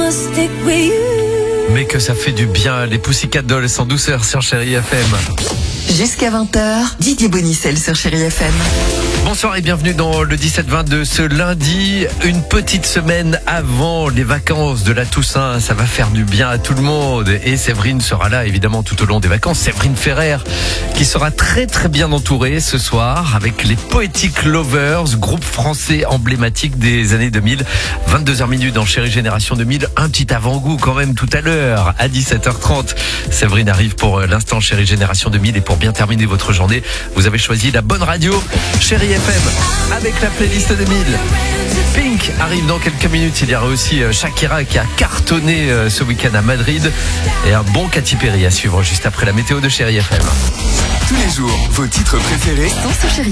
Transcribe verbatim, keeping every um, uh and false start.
Mais que ça fait du bien, les Pussycat Dolls en douceur sur Chérie F M. Jusqu'à vingt heures, Didier Bonicel sur Chérie F M. Bonsoir et bienvenue dans le dix-sept vingt de ce lundi. Une petite semaine avant les vacances de la Toussaint. Ça va faire du bien à tout le monde. Et Séverine sera là évidemment tout au long des vacances. Séverine Ferrer qui sera très très bien entourée ce soir avec les Poetic Lovers, groupe français emblématique des années deux mille. vingt-deux heures minutes dans Chérie Génération deux mille. Un petit avant-goût quand même tout à l'heure à dix-sept heures trente. Séverine arrive pour l'instant Chérie Génération deux mille. Et pour bien terminer votre journée, vous avez choisi la bonne radio, Chérie F M, avec la playlist deux mille. Pink arrive dans quelques minutes. Il y aura aussi Shakira qui a cartonné ce week-end à Madrid. Et un bon Katy Perry à suivre juste après la météo de Chérie F M. Tous les jours, vos titres préférés Sont sur Chérie